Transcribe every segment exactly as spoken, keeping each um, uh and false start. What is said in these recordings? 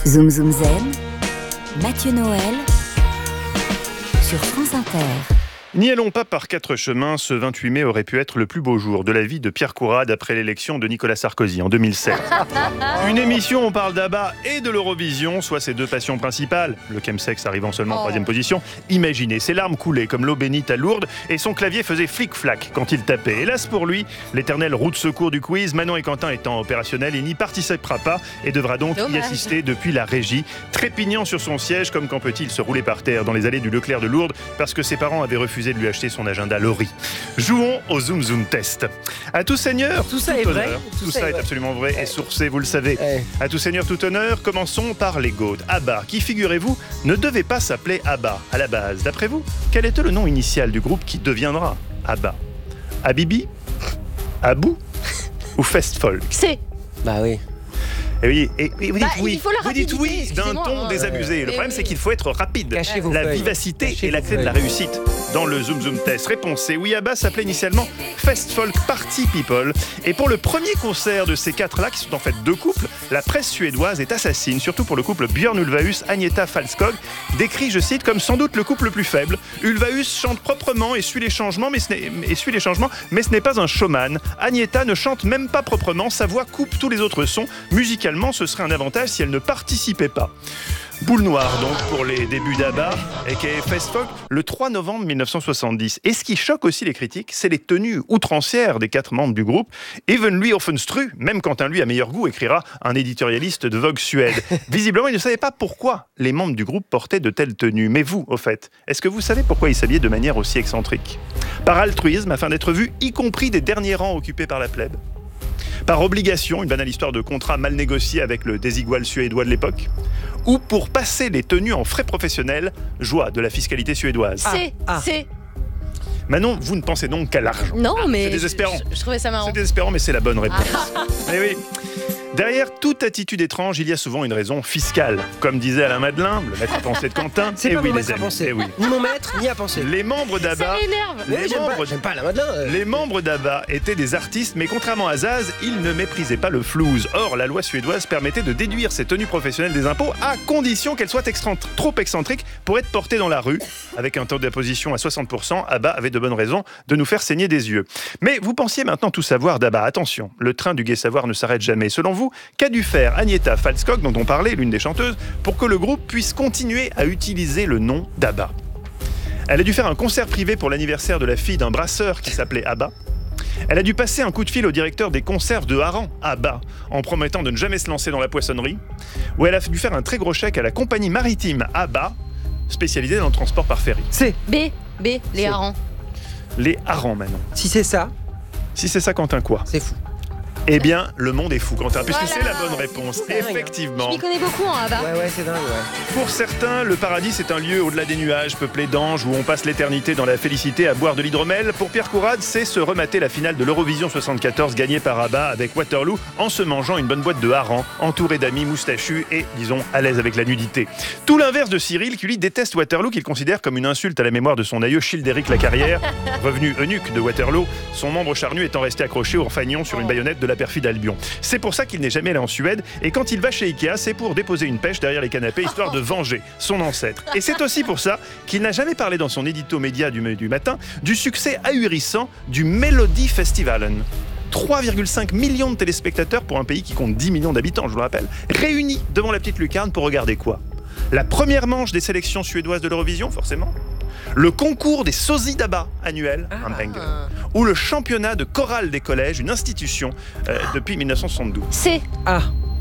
Zoom Zoom Zen, Mathieu Noël sur France Inter. N'y allons pas par quatre chemins, ce vingt-huit mai aurait pu être le plus beau jour de la vie de Pierre Courade après l'élection de Nicolas Sarkozy en deux mille sept. Une émission où on parle d'Abba et de l'Eurovision, soit ses deux passions principales, le chemsex arrivant seulement en Oh. troisième position. Imaginez, ses larmes coulaient comme l'eau bénite à Lourdes et son clavier faisait flic-flac quand il tapait. Hélas pour lui, l'éternelle roue de secours du quiz, Manon et Quentin étant opérationnels, il n'y participera pas et devra donc y Dommage. assister depuis la régie, trépignant sur son siège comme quand peut-il se rouler par terre dans les allées du Leclerc de Lourdes parce que ses parents avaient refusé de lui acheter son agenda Laurie. Jouons au Zoom Zoom Test. À tout seigneur, Tout ça est honneur. vrai. Tout, Tout ça ça est est vrai. absolument vrai et sourcé, vous le savez. Ouais. À tout seigneur, tout honneur, commençons par les Goats. Abba, qui, figurez-vous, ne devait pas s'appeler Abba à la base. D'après vous, quel était le nom initial du groupe qui deviendra Abba? Habibi? Abou? Ou Festfolk? C'est. Bah oui. Et oui, et, et vous dites Bah, oui, il faut la vous dites oui rapidité, d'un excusez-moi, ton hein. désabusé. Le Mais problème, oui. c'est qu'il faut être rapide. Cachez vos La feuilles. vivacité Cachez est la vos clé de la feuilles. réussite dans le Zoom Zoom Test. Réponse c'est oui. Abba s'appelait initialement Festfolk Party People. Et pour le premier concert de ces quatre-là, qui sont en fait deux couples, la presse suédoise est assassine, surtout pour le couple Björn Ulvaeus, Agneta Falskog, décrit, je cite, comme sans doute le couple le plus faible. Ulvaeus chante proprement et suit les changements, mais ce n'est, et suit les changements, mais ce n'est pas un showman. Agneta ne chante même pas proprement, sa voix coupe tous les autres sons. Musicalement, ce serait un avantage si elle ne participait pas. Boule noire donc pour les débuts d'Abba et qui est Festfolk le trois novembre mille neuf cent soixante-dix. Et ce qui choque aussi les critiques, c'est les tenues outrancières des quatre membres du groupe. Even lui Offenstru, même Quentin lui a meilleur goût, écrira un éditorialiste de Vogue Suède. Visiblement, il ne savait pas pourquoi les membres du groupe portaient de telles tenues. Mais vous, au fait, est-ce que vous savez pourquoi ils s'habillaient de manière aussi excentrique? Par altruisme, afin d'être vus, y compris des derniers rangs occupés par la plèbe? Par obligation, une banale histoire de contrat mal négocié avec le désigual suédois de l'époque? Ou pour passer les tenues en frais professionnels, joie de la fiscalité suédoise? C'est. ah. C'est. Manon, vous ne pensez donc qu'à l'argent. Non, mais. c'est désespérant. Je, je trouvais ça marrant. C'est désespérant, mais c'est la bonne réponse. Eh oui. Derrière toute attitude étrange, il y a souvent une raison fiscale. Comme disait Alain Madelin, le maître à penser de Quentin. C'est eh pas oui, mon les maître à amis, penser. eh oui. Ni mon maître, ni à penser. Les membres Ça d'Abba... m'énerve. Les Oui, j'aime membres pas, j'aime pas la Madelin. euh. Les membres d'Abba étaient des artistes, mais contrairement à Zaz, ils ne méprisaient pas le flouze. Or, la loi suédoise permettait de déduire ces tenues professionnelles des impôts à condition qu'elles soient excentr- trop excentriques pour être portées dans la rue. Avec un taux d'imposition à soixante pour cent, Abba avait de bonnes raisons de nous faire saigner des yeux. Mais vous pensiez maintenant tout savoir d'Abba. Attention, le train du gai savoir ne s'arrête jamais. Selon vous, qu'a dû faire Agneta Falskog, dont on parlait, l'une des chanteuses, pour que le groupe puisse continuer à utiliser le nom d'Abba? Elle a dû faire un concert privé pour l'anniversaire de la fille d'un brasseur qui s'appelait Abba. Elle a dû passer un coup de fil au directeur des conserves de Haran, Abba, en promettant de ne jamais se lancer dans la poissonnerie. Ou elle a dû faire un très gros chèque à la compagnie maritime Abba, spécialisée dans le transport par ferry. C'est. B. B. Les C'est- harengs. Les Haran, maintenant. Si c'est ça, Si c'est ça, Quentin, quoi? c'est fou. Eh bien, le monde est fou, Quentin, puisque Voilà. c'est la bonne réponse. C'est dingue. Je Effectivement. m'y connais beaucoup en Abba. Ouais, ouais, c'est dingue, ouais. Pour certains, le paradis, c'est un lieu au-delà des nuages, peuplé d'anges, où on passe l'éternité dans la félicité à boire de l'hydromel. Pour Pierre Courade, c'est se remater la finale de l'Eurovision soixante-quatorze gagnée par Abba avec Waterloo en se mangeant une bonne boîte de harengs, entouré d'amis moustachus et, disons, à l'aise avec la nudité. Tout l'inverse de Cyril, qui lui déteste Waterloo, qu'il considère comme une insulte à la mémoire de son aïeux Childéric Lacarrière, revenu eunuque de Waterloo, son membre charnu étant resté accroché au fanion sur une baïonnette de la perfide Albion. C'est pour ça qu'il n'est jamais allé en Suède, et quand il va chez Ikea, c'est pour déposer une pêche derrière les canapés, histoire de venger son ancêtre. Et c'est aussi pour ça qu'il n'a jamais parlé dans son édito média du, du matin du succès ahurissant du Melody Festivalen. trois virgule cinq millions de téléspectateurs pour un pays qui compte dix millions d'habitants, je vous le rappelle, réunis devant la petite lucarne pour regarder quoi? La première manche des sélections suédoises de l'Eurovision, forcément. Le concours des sosies d'Abba annuel, un banger. Ou le championnat de chorale des collèges, une institution euh, depuis mille neuf cent soixante-douze. C'est. Ah.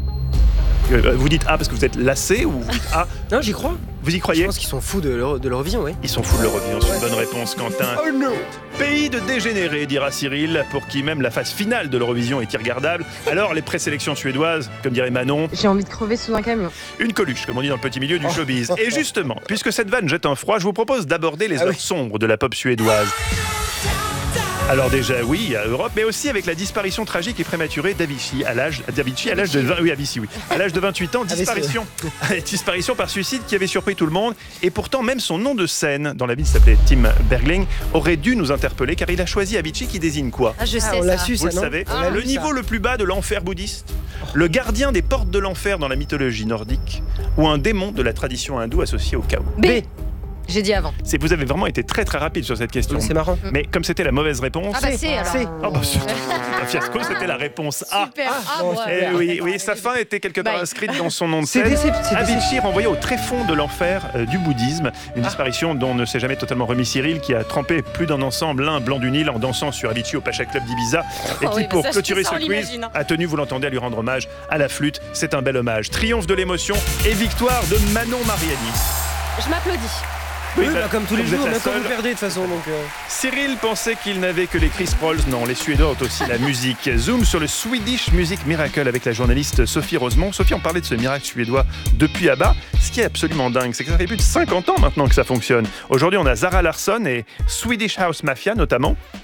Euh, vous dites A parce que vous êtes lassé ou vous dites A? Non, j'y crois. Vous y Je croyez? pense qu'ils sont fous de l'Euro- de l'Eurovision, oui. Ils sont fous de l'Eurovision, c'est une bonne réponse, Quentin. Oh non. Pays de dégénérés, dira Cyril, pour qui même la phase finale de l'Eurovision est irregardable. Alors, les présélections suédoises, comme dirait Manon, J'ai envie de crever sous un camion. une coluche, comme on dit dans le petit milieu du showbiz. Et justement, puisque cette vanne jette un froid, je vous propose d'aborder les Ah heures oui. sombres de la pop suédoise. Alors déjà oui, à Europe, mais aussi avec la disparition tragique et prématurée d'Avicii à l'âge d'Avicii à l'âge de vingt, oui Avicii oui, à l'âge de vingt-huit ans, disparition, disparition par suicide qui avait surpris tout le monde et pourtant même son nom de scène dans la vie s'appelait Tim Bergling aurait dû nous interpeller car il a choisi Avicii qui désigne quoi? Ah, je sais Ah, on l'a ça. su, Vous ça, le non savez, On l'a le lu, niveau ça. le plus bas de l'enfer bouddhiste, le gardien des portes de l'enfer dans la mythologie nordique ou un démon de la tradition hindoue associé au chaos. B. J'ai dit avant. C'est, vous avez vraiment été très très rapide sur cette question. C'est marrant. Mais comme c'était la mauvaise réponse, Ah bah c'est alors. c'est- oh, bah, c'est un fiasco, c'était la réponse A. Super. Ah, bon, ouais. Eh oui, oui, sa fin était quelque part Bye. inscrite dans son nom de C'est scène. décep- c'est Avicii déception. renvoyé au tréfonds de l'enfer euh, du bouddhisme, une disparition dont ne s'est jamais totalement remis Cyril, qui a trempé plus d'un ensemble, l'un blanc du Nil, en dansant sur Avicii au Pacha Club d'Ibiza, et Oh qui, oui, mais pour ça, clôturer ça, ce on quiz, l'imagine, hein. a tenu, vous l'entendez, à lui rendre hommage à la flûte. C'est un bel hommage. Triomphe de l'émotion et victoire de Manon Mariani. Je m'applaudis. Oui, Oui, bah, bah, comme tous les vous êtes jours, la même quand seule. vous perdez de toute façon. Donc, euh, Cyril pensait qu'il n'avait que les Chris Prolls. Non, les Suédois ont aussi la musique. Zoom sur le Swedish Music Miracle avec la journaliste Sophie Rosemont. Sophie, on parlait de ce miracle suédois depuis ABBA. Ce qui est absolument dingue, c'est que ça fait plus de cinquante ans maintenant que ça fonctionne. Aujourd'hui, on a Zara Larsson et Swedish House Mafia notamment.